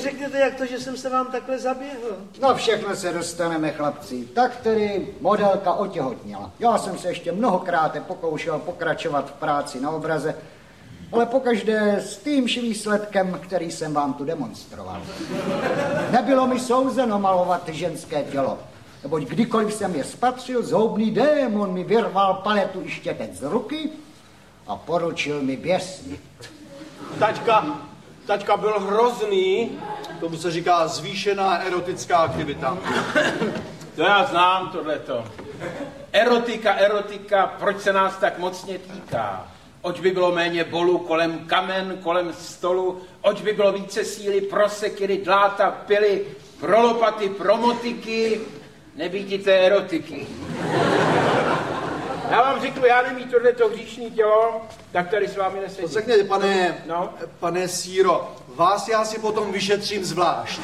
řekněte, jak to, že jsem se vám takhle zaběhl. No všechno se dostaneme, chlapci. Tak tedy modelka otěhotněla. Já jsem se ještě mnohokrát pokoušel pokračovat v práci na obraze, ale pokaždé s týmž výsledkem, který jsem vám tu demonstroval. Nebylo mi souzeno malovat ženské tělo, neboť kdykoliv jsem je spatřil, zhoubný démon mi vyrval paletu i štětec z ruky a poručil mi běsnit. Taťka byl hrozný, tomu se říká zvýšená erotická aktivita. To já znám tohleto. Erotika, proč se nás tak mocně týká? Oč by bylo méně bolů kolem kamen, kolem stolu, oč by bylo více síly pro sekiry, dláta, pily, pro lopaty, pro motiky, nebýti té erotiky. Já vám řeknu, já nemít tohleto hříšný tělo, tak tady s vámi nesedím. Řekněte, pane Síro, vás já si potom vyšetřím zvlášť.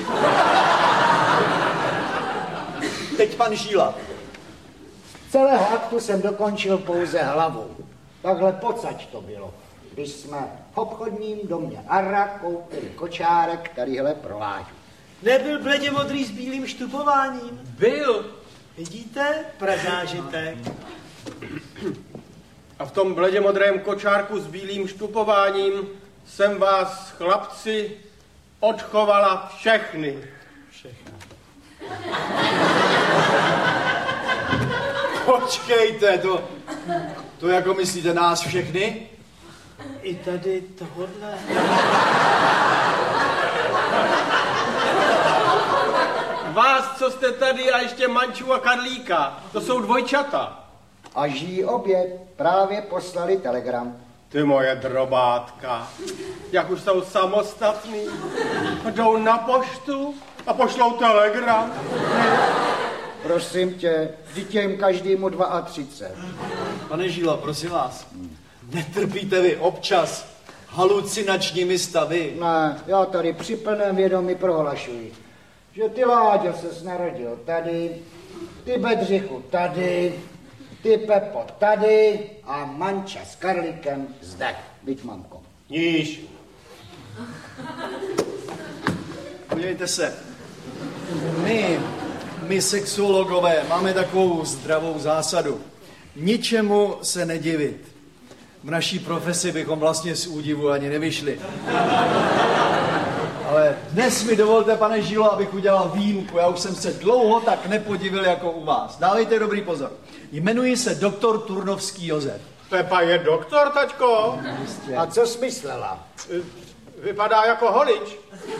Teď pan Žíla. Celého aktu jsem dokončil pouze hlavou. Takhle pocať to bylo, když jsme v obchodním domě Arra koupili kočárek tadyhle pro Láďu. Nebyl bledě modrý s bílým štupováním? Byl. Vidíte? Prazážitek. A v tom bledě modrém kočárku s bílým štupováním jsem vás, chlapci, odchovala všechny. Počkejte, to jako myslíte nás všechny? I tady tohodle. Vás, co jste tady, a ještě Manču a Karlíka. To jsou dvojčata. A žijí obě, právě poslali telegram. Ty moje drobátka, jak už jsou samostatný, jdou na poštu a pošlou telegram. Prosím tě, vždyť je jim každému 32. Pane Žílo, prosím vás, netrpíte vy občas halucinačními stavy? Ne, já tady při plném vědomí prohlašuji, že ty, Láďo, ses narodil tady, ty, Bedřichu, tady, ty, Pepo, tady a Manča s Karlíkem zde. Byť, mamko. Níž. Podívejte se, my sexuologové máme takovou zdravou zásadu. Ničemu se nedivit. V naší profesi bychom vlastně z údivu ani nevyšli. Ale dnes mi dovolte, pane Žilo, abych udělal výjimku. Já už jsem se dlouho tak nepodivil jako u vás. Dávejte dobrý pozor. Jmenuji se doktor Turnovský Josef. Pepa je doktor, taťko? A co jsi myslela? Vypadá jako holič.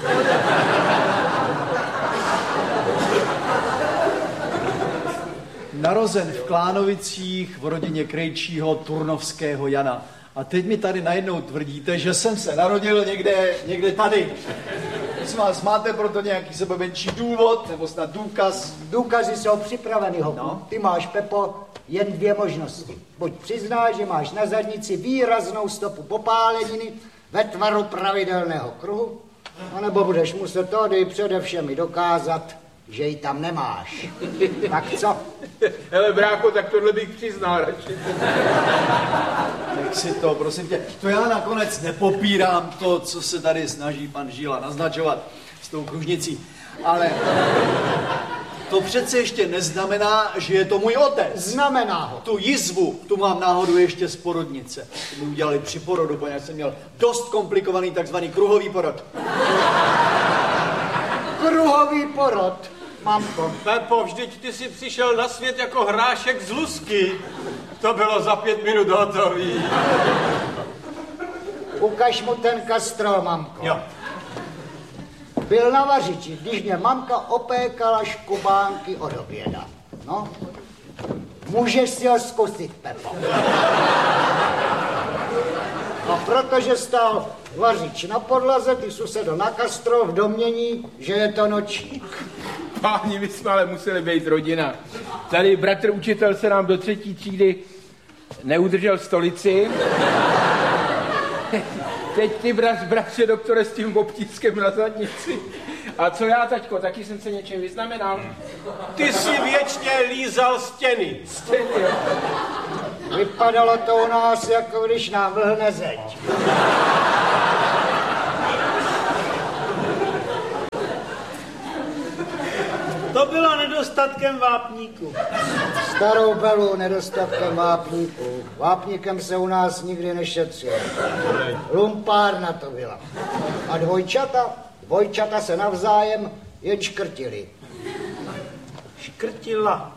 Narozen v Klánovicích v rodině krejčího Turnovského Jana. A teď mi tady najednou tvrdíte, že jsem se narodil někde tady. Prosím vás, máte proto nějaký sebemenší důvod, nebo snad důkaz? Důkazy jsou připraveny, hopu. No. Ty máš, Pepo, jen dvě možnosti. Buď přiznáš, že máš na zadnici výraznou stopu popáleniny ve tvaru pravidelného kruhu, anebo budeš muset tady především dokázat, že ji tam nemáš. Tak co? Hele, brácho, tak tohle bych přiznal radši. Nech si to, prosím tě. To já nakonec nepopírám to, co se tady snaží pan Žíla naznačovat s tou kružnicí. Ale to přece ještě neznamená, že je to můj otec. Znamená ho. Tu jizvu, tu mám náhodou ještě z porodnice. To mi udělali při porodu, poněvadž jsem měl dost komplikovaný takzvaný kruhový porod. Kruhový porod, mamko. Pepo, vždyť ty jsi přišel na svět jako hrášek z lusky. To bylo za 5 minut hotový. Ukaž mu ten kastrol, mamko. Jo. Byl na vařiči, když mě mamka opékala škubánky od oběda. No, můžeš si ho zkusit, Pepo. A protože stál vařič na podlaze, ty jsi se na kastrol v domění, že je to nočník. Páni, my jsme ale museli být rodina. Tady bratr učitel se nám do 3. třídy neudržel stolici. Teď ty bratře doktore s tím obtískem na zadnici. A co já, taťko, taky jsem se něčem vyznamenal? Ty jsi věčně lízal stěny. Stěny, jo. Vypadalo to u nás, jako když nám vlhne zeď. To bylo nedostatkem vápníku. Starou Belu nedostatkem vápníků. Vápníkem se u nás nikdy nešetřil. Lumpárna to byla. A dvojčata se navzájem jen škrtili. Škrtila.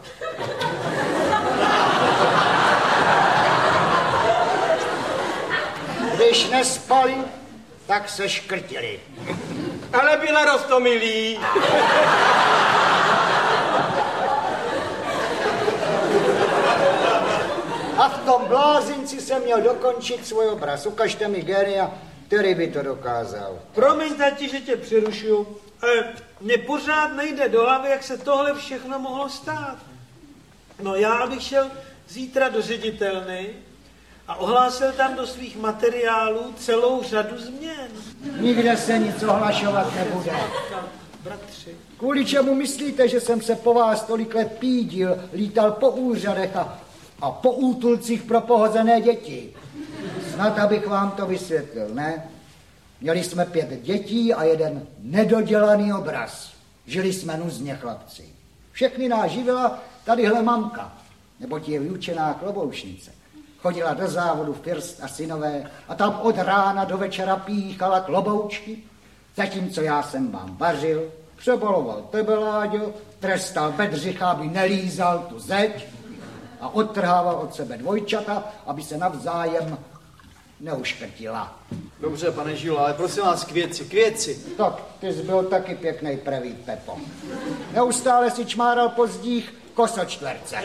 Když nespali, tak se škrtili. Ale byla roztomilý. A v tom blázinci jsem měl dokončit svůj obraz. Ukažte mi génia, který by to dokázal. Promiň, tati, že tě přerušuju, ale mně pořád nejde do hlavy, jak se tohle všechno mohlo stát. No já bych šel zítra do ředitelny a ohlásil tam do svých materiálů celou řadu změn. Nikde se nic ohlašovat nebude. Bratři. Kvůli čemu myslíte, že jsem se po vás tolik let pídil, lítal po úřadech a po útulcích pro pohozené děti? Snad abych vám to vysvětlil, ne? Měli jsme 5 dětí a jeden nedodělaný obraz. Žili jsme nuzně, chlapci. Všechny nás živila tadyhle mamka, neboť je vyučená kloboušnice. Chodila do závodu First a synové a tam od rána do večera píchala kloboučky, zatímco já jsem vám vařil, přeboloval tebe, Láďo, trestal Bedřicha, aby nelízal tu zeď a odtrhával od sebe dvojčata, aby se navzájem neuškrtila. Dobře, pane Žilo, ale prosím vás, k věci. Tak, ty jsi byl taky pěknej prevít, Pepo. Neustále si čmáral po zdích kosočtverce.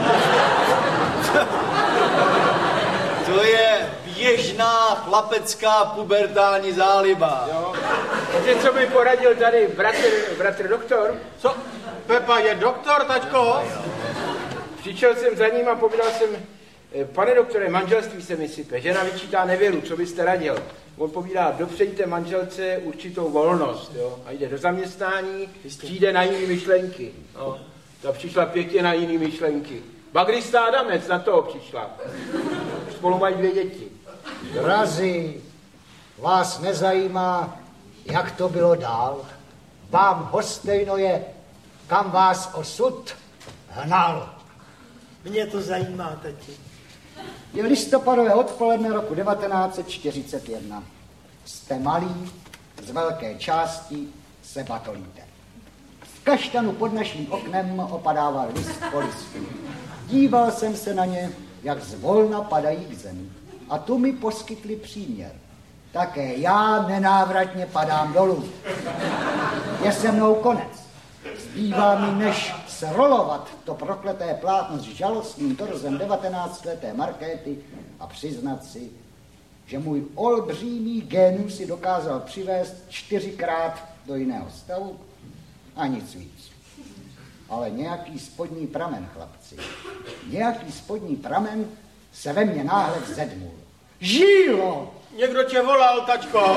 To je běžná chlapecká pubertální záliba. Jo. Víte, co mi poradil tady bratr doktor? Co? Pepa je doktor, tačko? Přišel jsem za ním a povídal jsem, pane doktore, manželství se mi sype, žena vyčítá nevěru, co byste radil? On povídá, dopřejte manželce určitou volnost, jo? A jde do zaměstnání, přijde na jiný myšlenky. No. Ta přišla pěkně na jiný myšlenky. Bagrista Adamec na toho přišla. Spolu mají 2 děti. Drazi, vás nezajímá, jak to bylo dál? Vám hostejno je, kam vás osud hnal. Mě to zajímá, tati. Je listopadové odpoledne roku 1941. Jste malí, z velké části se batolíte. V kaštanu pod naším oknem opadával list po listu. Díval jsem se na ně, jak zvolna padají k zemi. A tu mi poskytli příměr. Také já nenávratně padám dolů. Je se mnou konec. Zbývá mi, než srolovat to prokleté plátno s žalostným torzem 19leté Markéty a přiznat si, že můj olbřímý génius si dokázal přivést 4krát do jiného stavu a nic víc. Ale nějaký spodní pramen, chlapci, nějaký spodní pramen se ve mně náhle vzedmul. Žílo! Někdo tě volal, tačko?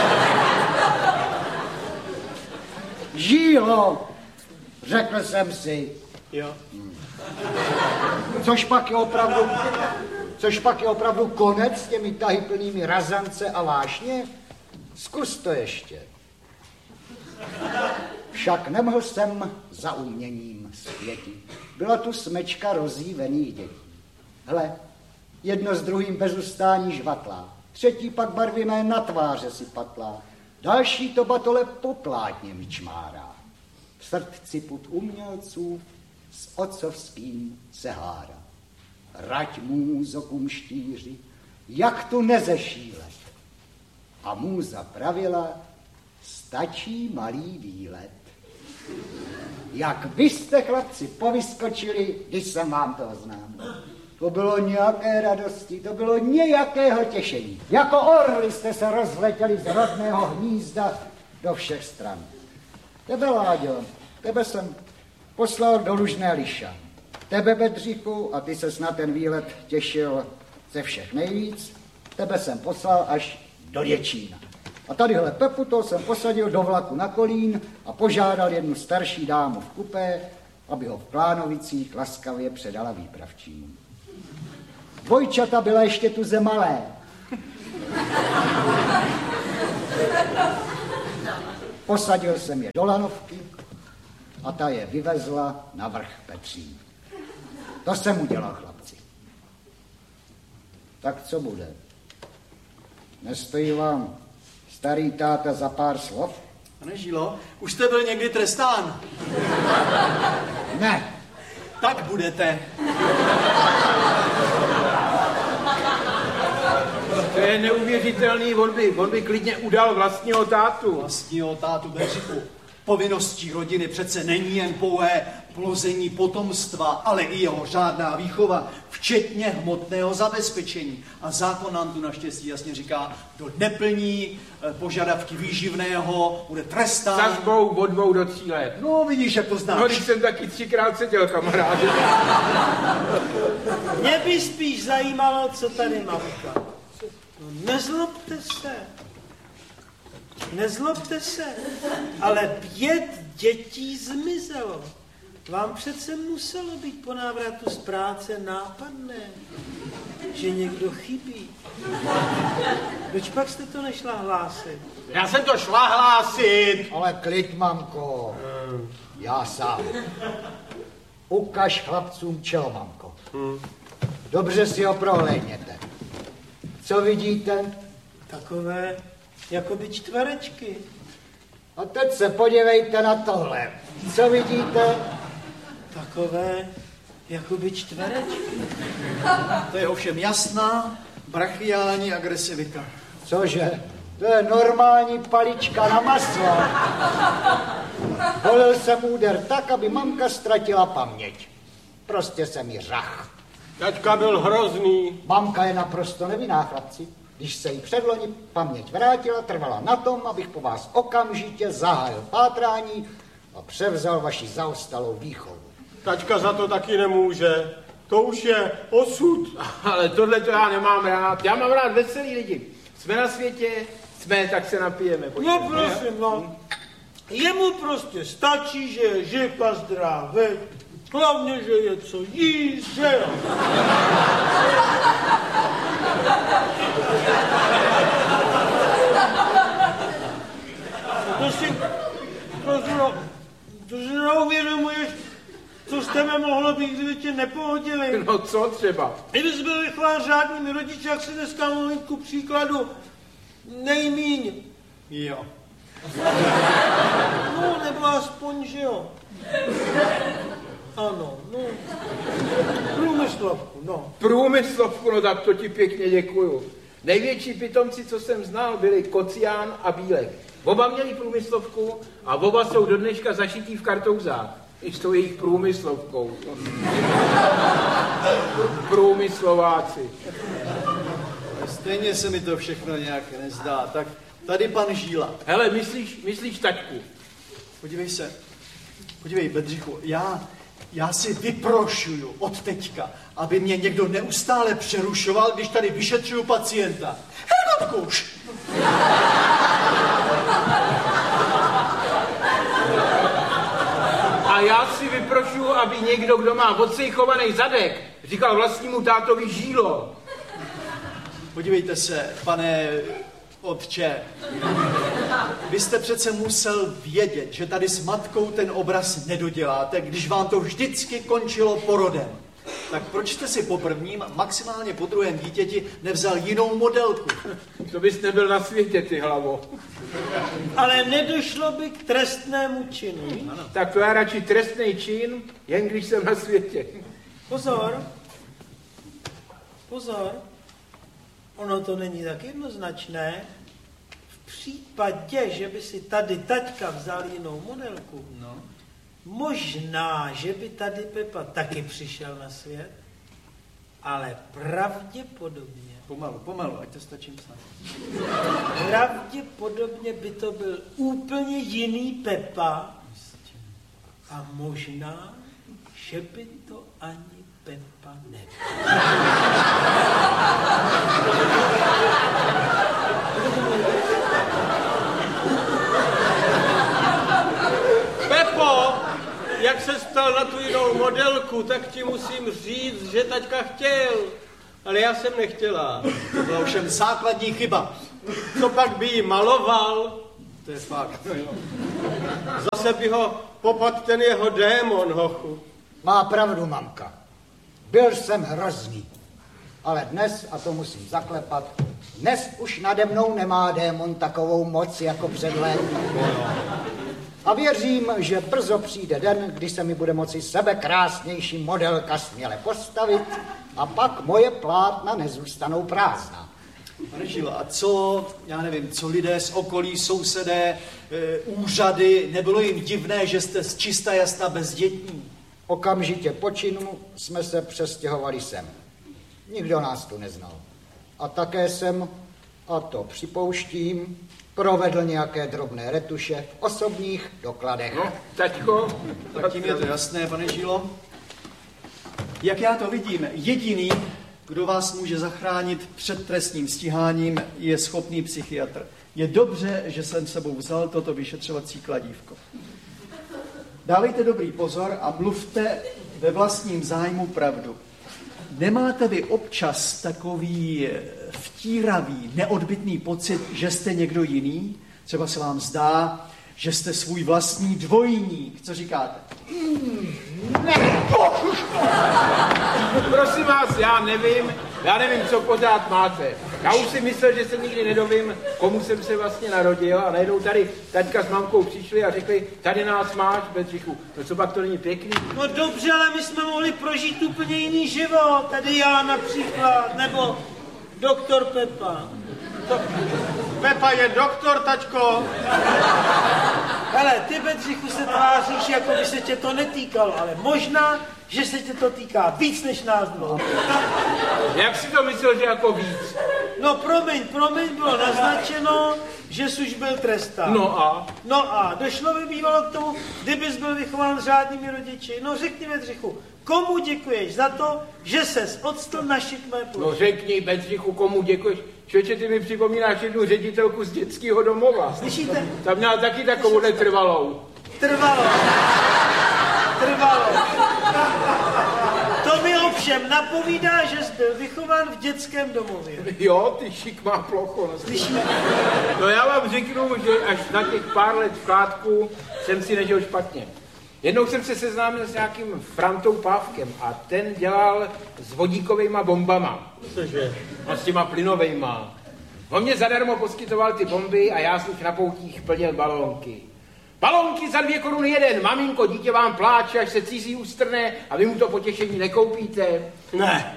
Žílo! Řekl jsem si. Jo. Což pak je opravdu konec s těmi tahy plnými razance a vášně? Zkus to ještě. Však nemohl jsem za uměním světit. Byla tu smečka rozjívených dětí. Hle, jedno s druhým bez ustání žvatlá, třetí pak barvivé na tváře si patlá, další to batole po plátně mi čmárá. V srdci put umělců s otcovským se hádá. Rať můzo kumštíři, jak tu nezešílet. A můza pravila, stačí malý výlet. Jak vy jste, chlapci, povyskočili, když jsem vám to oznámil. To bylo nějaké radosti, to bylo nějakého těšení. Jako orly jste se rozletěli z rodného hnízda do všech stran. Tebe, Láďo, tebe jsem poslal do Lužné Liša. Tebe, Bedřichu, a ty ses na ten výlet těšil ze všech nejvíc, tebe jsem poslal až do Děčína. A tadyhle Pepu to jsem posadil do vlaku na Kolín a požádal jednu starší dámu v kupé, aby ho v Klánovicích laskavě předala výpravčímu. Dvojčata byla ještě tuze malé. Posadil jsem je do lanovky a ta je vyvezla na vrch Petří. To jsem udělal, chlapci. Tak co bude? Nestojí vám starý táta za pár slov? Pane Žílo, už jste byl někdy trestán. Ne. Tak budete. To je neuvěřitelný, on by klidně udal vlastního tátu. Vlastního tátu Bedřichu. Povinností rodiny přece není jen pouhé plození potomstva, ale i jeho řádná výchova, včetně hmotného zabezpečení. A zákon nám tu naštěstí jasně říká, kdo neplní požadavky výživného, bude trestán. Sazbou od 2 do 3 let. No vidíš, jak to znáš. No, když jsem taky 3krát seděl, kamaráde. Mě by spíš zajímalo, co tady mamka. No, nezlobte se, ale 5 dětí zmizelo. Vám přece muselo být po návratu z práce nápadné, že někdo chybí. Proč pak jste to nešla hlásit? Já jsem to šla hlásit. Ale klid, mamko. Já sám. Ukaž chlapcům čelo, mamko. Dobře si ho prohlédněte. Co vidíte? Takové jakoby čtverečky. A teď se podívejte na tohle. Co vidíte? Takové jakoby čtverečky. To je ovšem jasná brachiální agresivita. Cože? To je normální palička na maso. Volil jsem úder tak, aby mamka ztratila paměť. Prostě jsem jí řach. Taťka byl hrozný. Mamka je naprosto nevinná, chlapci. Když se jí předloni paměť vrátila, trvala na tom, abych po vás okamžitě zahájil pátrání a převzal vaši zaostalou výchovu. Taťka za to taky nemůže. To už je osud. Ale tohle to já nemám rád. Já mám rád veselý lidi. Jsme na světě, jsme, tak se napijeme. Pojďme. No prosím, no. Jemu prostě stačí, že je živ a zdravý. Hlavně, že je co jíst, že jo. To si neuvědomuješ, co z tebe mohlo být, kdyby tě nepohodili. No co třeba? Kdyby jsi byl vychován řádnými rodiči, jak si dneska mluvím ku příkladu nejmíň. Jo. No, nebo aspoň, že jo. Ano, no. Průmyslovku, no. Průmyslovku, no tak to ti pěkně děkuju. Největší pitomci, co jsem znal, byli Kocián a Bílek. Oba měli průmyslovku a oba jsou do dneška zašití v kartouzách. I s tou jejich průmyslovkou. Průmyslováci. Stejně se mi to všechno nějak nezdá. Tak tady pan Žíla. Hele, myslíš taťku? Podívej, Bedřichu, já si vyprošuju od teďka, aby mě někdo neustále přerušoval, když tady vyšetřuju pacienta. Helmutkuš! A já si vyprošuju, aby někdo, kdo má odsejchovaný zadek, říkal vlastnímu tátovi Žílo. Podívejte se, pane otče, vy jste přece musel vědět, že tady s matkou ten obraz nedoděláte, když vám to vždycky končilo porodem. Tak proč jste si po prvním, maximálně po druhém dítěti nevzal jinou modelku? To bys nebyl na světě, ty hlavo. Ale nedošlo by k trestnému činu. Ano. Tak to já radši trestný čin, jen když jsem na světě. Pozor. Ono to není tak jednoznačné. V případě, že by si tady taťka vzal jinou modelku, No. možná, že by tady Pepa taky přišel na svět, ale pravděpodobně. Pomalu, ať to stačím snad. Pravděpodobně by to byl úplně jiný Pepa a možná, že by to ani Pepa nebyl. Pepo, jak se stal na tu jinou modelku, tak ti musím říct, že taťka chtěl. Ale já jsem nechtěla. To byla ovšem základní chyba. Co pak by jí maloval? To je fakt. Zase by ho popadl ten jeho démon, hochu. Má pravdu, mamka. Byl jsem hrozný. Ale dnes, a to musím zaklepat, dnes už nade mnou nemá démon takovou moc jako před léty. A věřím, že brzo přijde den, kdy se mi bude moci sebekrásnější modelka směle postavit a pak moje plátna nezůstanou prázdná. Pane Žilo, a co, já nevím, co lidé z okolí, sousedé, úřady, nebylo jim divné, že jste z čista jasna bezdětní? Okamžitě po činu jsme se přestěhovali sem. Nikdo nás tu neznal. A také jsem, a to připouštím, provedl nějaké drobné retuše v osobních dokladech. No, taťko. Tak tím je to jasné, pane Žilo. Jak já to vidím, jediný, kdo vás může zachránit před trestním stíháním, je schopný psychiatr. Je dobře, že jsem sebou vzal toto vyšetřovací kladívko. Dávejte dobrý pozor a mluvte ve vlastním zájmu pravdu. Nemáte vy občas takový vtíravý, neodbytný pocit, že jste někdo jiný? Třeba se vám zdá, že jste svůj vlastní dvojník. Co říkáte? Prosím vás, já nevím, co pořád máte. Já už si myslel, že se nikdy nedovím, komu jsem se vlastně narodil a najednou tady taťka s mamkou přišli a řekli, tady nás máš, Bedřichu. No co pak to není pěkný? No dobře, ale my jsme mohli prožít úplně jiný život. Tady já například, nebo doktor Pepa. Pepa je doktor, tačko. Hele, ty, Bedřichu, se tváříš, jako by se tě to netýkalo, ale možná, že se tě to týká víc než nás dvou. Jak si to myslel, že jako víc? No promiň, bylo naznačeno, že jsi už byl trestán. No a došlo by bývalo k tomu, kdybys byl vychován s řádnými rodiči. No řekni, Bedřichu, komu děkuješ za to, že ses odstl na šikmé ploše? No řekni, Bedřichu, komu děkuješ? Člověče, ty mi připomínáš jednu ředitelku z dětského domova. Slyšíte? Tam měla taky takovouhle trvalou. Trvalo. To mi ovšem napovídá, že jsi byl vychován v dětském domově. Jo, ty šikmá plocho. Slyšíte? No já vám řeknu, že až na těch pár let vkládku jsem si nežil špatně. Jednou jsem se seznámil s nějakým Frantou Pávkem a ten dělal s vodíkovejma bombama. Cože? A s těma plynovejma. On mě zadarmo poskytoval ty bomby a já jsem na poutích plnil balónky. Balónky za 2 koruny jeden. Maminko, dítě vám pláče, až se cizí ustrne a vy mu to potěšení nekoupíte. Ne.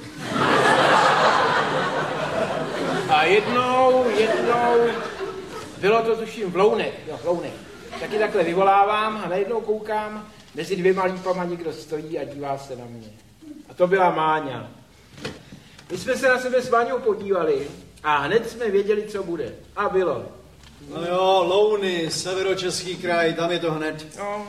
A jednou, bylo to tuším v Lounech. Taky takhle vyvolávám a najednou koukám, mezi 2 lípama někdo stojí a dívá se na mě. A to byla Máňa. My jsme se na sebe s Máňou podívali a hned jsme věděli, co bude. A bylo. No jo, Louny, Severočeský kraj, tam je to hned. No.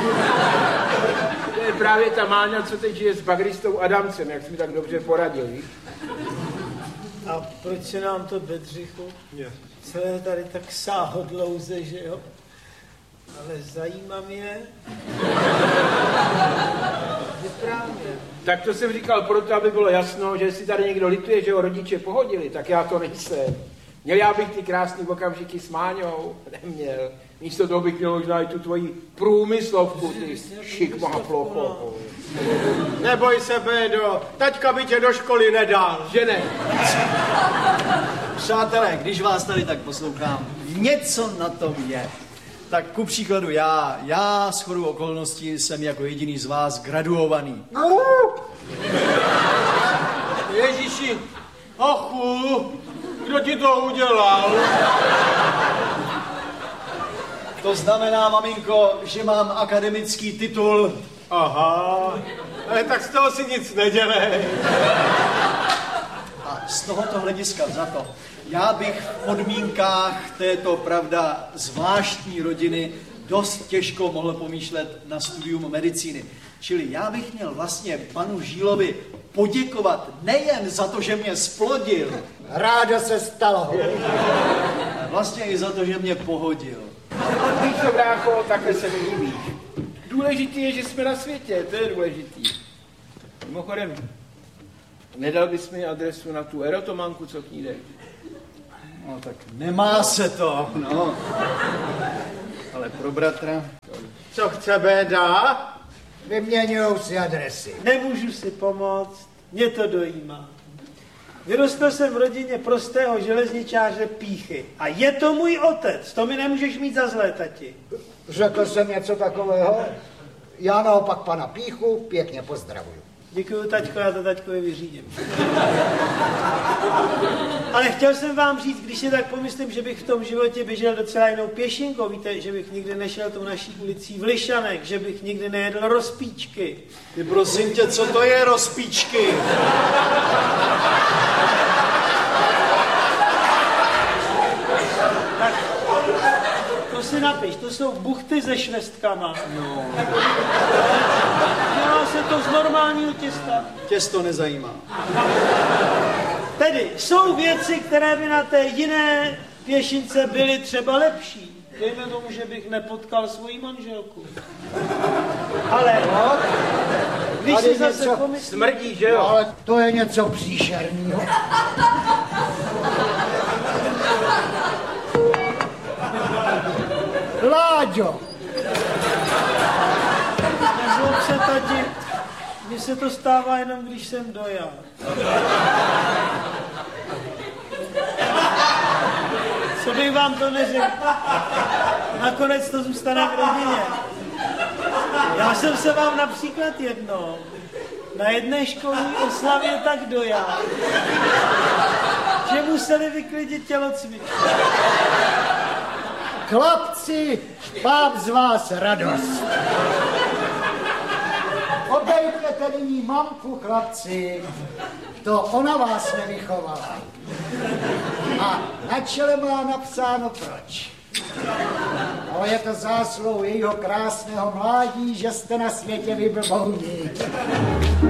To je právě ta Máňa, co teď žije s bagristou Adamcem, jak jsi mi tak dobře poradil, víš? A proč se nám to, Bedřichu, celé tady tak sáhodlouze, že jo? Ale zajímá mě. Vyprávě. Tak to jsem říkal proto, aby bylo jasno, že jestli tady někdo lituje, že ho rodiče pohodili, tak já to nejsem. Měl já bych ty krásný okamžiky s Máňou? Neměl. Místo toho bych měl možná i tu tvoji průmyslovku, ty šikmá plocho. Neboj se, Bédo, taťka by tě do školy nedal. Že ne? Přátelé, když vás tady tak poslouchám, něco na tom je. Tak ku příkladu já shodou okolností jsem jako jediný z vás graduovaný. Ježíši, ochu, kdo ti to udělal? To znamená, maminko, že mám akademický titul. Aha, ale tak z toho si nic nedělej. A z tohoto hlediska za to, já bych v podmínkách této, pravda, zvláštní rodiny dost těžko mohl pomýšlet na studium medicíny. Čili já bych měl vlastně panu Žílovi poděkovat nejen za to, že mě splodil. Rádo se stalo. Vlastně i za to, že mě pohodil. Víš co, brácho, takhle se mi líbíš. Důležitý je, že jsme na světě, to je důležitý. Mimochodem, nedal bys mi adresu na tu erotomanku, co k ní jde? No tak nemá se to, no. Ale pro bratra... Co chce béda? Vyměňujou si adresy. Nemůžu si pomoct, mě to dojímá. Vyrostl jsem v rodině prostého železničáře Píchy. A je to můj otec, to mi nemůžeš mít za zlé, tati. Řekl jsem něco takového? Já naopak pana Píchu pěkně pozdravuju. Děkuju, taťko, já to taťkovi vyřídím. Ale chtěl jsem vám říct, když si tak pomyslím, že bych v tom životě běžel docela jinou pěšinkou. Víte, že bych nikdy nešel tou naší ulicí v Lišanech, že bych nikdy nejedl rozpíčky. Ty prosím tě, co to je rozpíčky? Tak to si napiš, to jsou buchty se švestkama. No. Dělá se to z normálního těsta. Těsto nezajímá. Tedy jsou věci, které by na té jiné pěšince byly třeba lepší. Dejme tomu, že bych nepotkal svoji manželku. Ale když si zase pomyslím... Smrdí, že jo? Ale to je něco příšerného. Láďo! Nezlob se, tati, mně se to stává jenom, když jsem dojel. Co bych vám to neřekl? Nakonec to zůstane v rodině. Já jsem se vám například jednou na jedné školní oslavě tak dojel, že museli vyklidit tělocvičnu. Chlapci, mám z vás radost. Obejděte nyní mamku, chlapci. To ona vás nevychovala. A na čele má napsáno proč. Ale je to zásluhou jejího krásného mládí, že jste na světě vy blbouni.